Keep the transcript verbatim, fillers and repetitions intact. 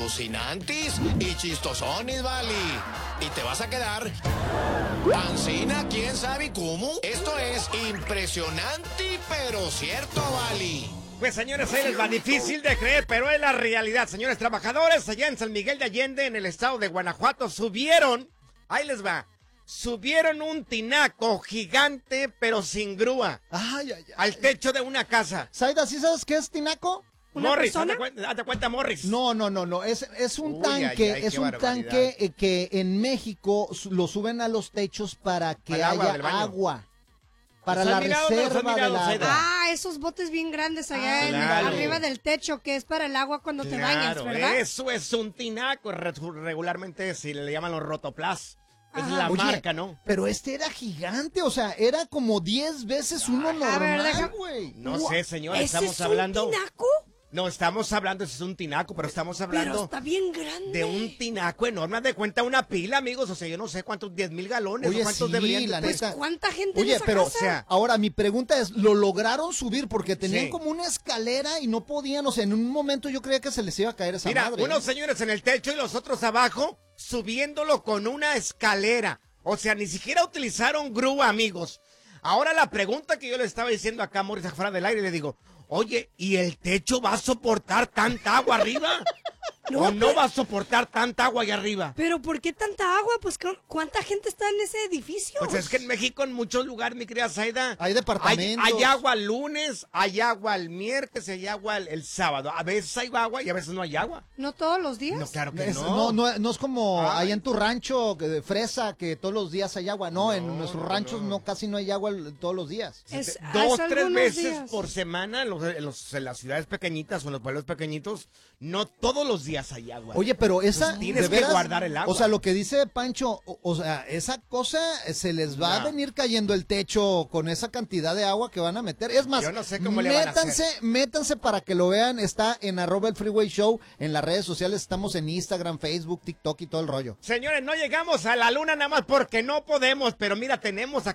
alucinantes y chistosones, vale. Y te vas a quedar pancina, quién sabe cómo. Esto es impresionante, pero cierto, vale. Pues señores, ahí les va, difícil de creer, pero es la realidad. Señores trabajadores, allá en San Miguel de Allende, en el estado de Guanajuato, subieron, ahí les va, subieron un tinaco gigante, pero sin grúa, Ay, ay, ay. al techo de una casa. Zaida, ¿sí sabes qué es tinaco? Morris, hazte cuenta, hazte cuenta, Morris. No, no, no, no, es, es un Uy, tanque, ay, ay, es qué un barbaridad. tanque eh, que en México su- lo suben a los techos para que Para el agua del haya baño. agua, para ¿Los la has mirado, no los has reserva mirado, del Zaida? agua. Ah, esos botes bien grandes allá Ah, en- claro. arriba del techo, que es para el agua cuando te bañas, Claro, ¿verdad? eso es un tinaco, re- regularmente si le llaman los rotoplas. Es Ajá. la Oye, marca, ¿no? Pero este era gigante, o sea, era como diez veces uno A ver, normal, deja- güey. No Gua- sé, señor, ¿Ese estamos es un hablando... tinaco? No, estamos hablando, ese es un tinaco, pero estamos Pero hablando está bien grande. de un tinaco enorme. Haz de cuenta una pila, amigos. O sea, yo no sé cuántos, diez mil galones. Oye, o cuántos sí, deberían de la tener. neta. ¿Cuánta gente en Oye, esa pero, casa? o sea, ahora mi pregunta es, ¿lo lograron subir? Porque tenían Sí. como una escalera y no podían, o sea, en un momento yo creía que se les iba a caer esa Mira, madre. unos ¿eh? señores en el techo y los otros abajo, subiéndolo con una escalera. O sea, ni siquiera utilizaron grúa, amigos. Ahora la pregunta que yo le estaba diciendo acá a Morris afuera del aire, le digo, oye, ¿y el techo va a soportar tanta agua arriba? No, ¿O no pero- va a soportar tanta agua allá arriba? ¿Pero por qué tanta agua? Pues, ¿cu- ¿cuánta gente está en ese edificio? Pues es que en México, en muchos lugares, mi querida Zaida, Hay departamentos. Hay, hay agua el lunes, hay agua el miércoles, hay agua el, el sábado. A veces hay agua y a veces no hay agua. ¿No todos los días? No, claro que Es- no. no, no, no es como Ay. allá en tu rancho que de fresa que todos los días hay agua. No, en No, nuestros no, ranchos no. no. casi no hay agua el- todos los días. Es- Dos, es tres algunos veces días. por semana en, los- en los- en las ciudades pequeñitas o en los pueblos pequeñitos, no todos los días hay agua. Oye, pero esa Pues tienes de que veras, guardar el agua. O sea, lo que dice Pancho, o, o sea, esa cosa eh, se les va a No. venir cayendo el techo con esa cantidad de agua que van a meter. Es más, Yo no sé cómo le van a métanse, hacer. métanse para que lo vean. Está en arroba el Freeway Show en las redes sociales. Estamos en Instagram, Facebook, TikTok y todo el rollo. Señores, no llegamos a la luna nada más porque no podemos, pero mira, tenemos